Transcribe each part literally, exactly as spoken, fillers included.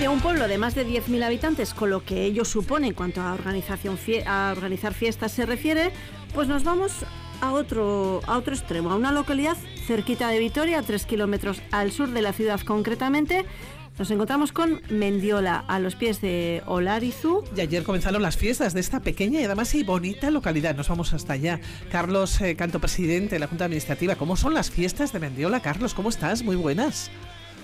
de un pueblo de más de diez mil habitantes, con lo que ello supone en cuanto a, organización fie- a organizar fiestas se refiere, pues nos vamos a otro, a otro extremo, a una localidad cerquita de Vitoria, a tres kilómetros al sur de la ciudad concretamente. Nos encontramos con Mendiola, a los pies de Olarizu. Y ayer comenzaron las fiestas de esta pequeña y además y bonita localidad. Nos vamos hasta allá. Carlos eh, Canto, presidente de la Junta Administrativa. ¿Cómo son las fiestas de Mendiola? Carlos, ¿cómo estás? Muy buenas.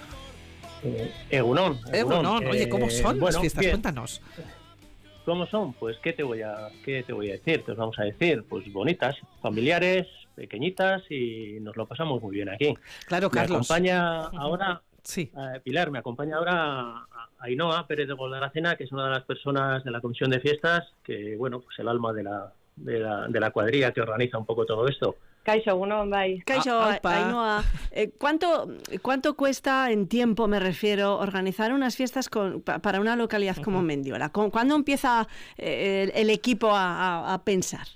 Eh, Egunon, Egunon, Egunon. oye, ¿cómo son Eh, las bueno, fiestas? bien. Cuéntanos. ¿Cómo son? Pues, ¿qué te voy a qué te voy a decir? Te os vamos a decir, pues bonitas, familiares, pequeñitas y nos lo pasamos muy bien aquí. Claro, Me Carlos. acompaña ahora, Sí. eh, Pilar, me acompaña ahora Ainhoa Pérez de Goldaracena, que es una de las personas de la Comisión de Fiestas, que, bueno, pues el alma de la, de la, de la cuadrilla que organiza un poco todo esto. Kaixo, egunon, bai. Kaixo, Ah, aupa. Ainhoa, eh, ¿cuánto, ¿cuánto cuesta en tiempo, me refiero, organizar unas fiestas con, pa- para una localidad como Mendiola? ¿Cu- ¿Cuándo empieza eh, el, el equipo a, a- a pensar?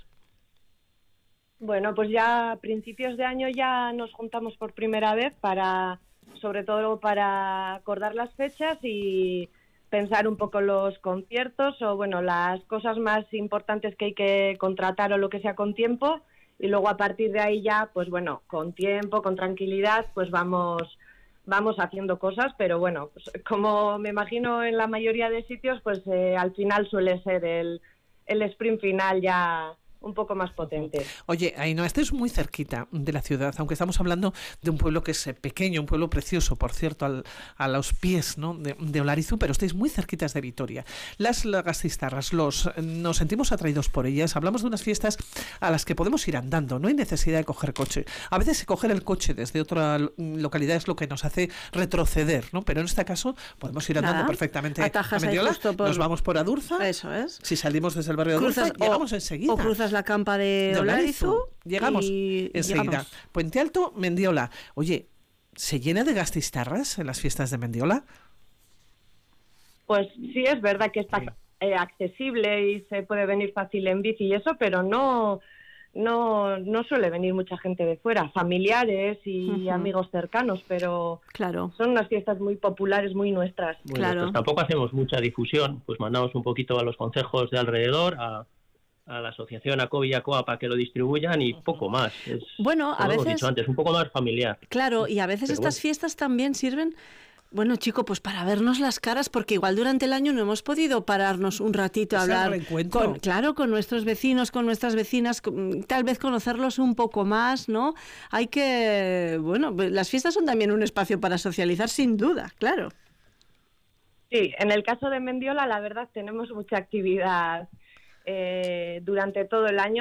Bueno, pues ya a principios de año ya nos juntamos por primera vez para, sobre todo para acordar las fechas y pensar un poco los conciertos o, bueno, las cosas más importantes que hay que contratar o lo que sea con tiempo. Y luego a partir de ahí ya, pues bueno, con tiempo, con tranquilidad, pues vamos vamos haciendo cosas, pero bueno, pues, como me imagino en la mayoría de sitios, pues eh, al final suele ser el, el sprint final ya un poco más potente. Oye, Ainhoa, este es muy cerquita de la ciudad, aunque estamos hablando de un pueblo que es eh, pequeño, un pueblo precioso, por cierto, al, a los pies, ¿no?, de, de Olarizu, pero estáis muy cerquitas de Vitoria. Las Lagastistarras, los, nos sentimos atraídos por ellas. Hablamos de unas fiestas a las que podemos ir andando, no hay necesidad de coger coche. A veces coger el coche desde otra lo- localidad es lo que nos hace retroceder, ¿no? Pero en este caso podemos ir andando Nada, perfectamente atajas a ahí Mendiola, justo por- nos vamos por Adurza. Eso es. Si salimos desde el barrio de Adurza, Cruzas, llegamos o, enseguida. o cruzas la campa de De Olarizu. Llegamos y enseguida. llegamos. Puente Alto, Mendiola. Oye, ¿se llena de gastistarras en las fiestas de Mendiola? Pues sí, es verdad que está eh, accesible y se puede venir fácil en bici y eso, pero no, no, no suele venir mucha gente de fuera, familiares y Ujú. amigos cercanos, pero Claro. son unas fiestas muy populares, muy nuestras. Bueno, Claro. pues tampoco hacemos mucha difusión, pues mandamos un poquito a los concejos de alrededor, a, a la asociación ACOB y ACOA para que lo distribuyan y poco más. Es, Bueno, a como hemos veces- dicho antes, un poco más familiar. Claro, y a veces Pero estas bueno. fiestas también sirven, bueno, chico, pues para vernos las caras, porque igual durante el año no hemos podido pararnos un ratito a Es el hablar reencuentro. con, claro, con nuestros vecinos, con nuestras vecinas, con- tal vez conocerlos un poco más, ¿no? Hay que, bueno, pues las fiestas son también un espacio para socializar, sin duda, claro. Sí, en el caso de Mendiola, la verdad, tenemos mucha actividad eh, durante todo el año.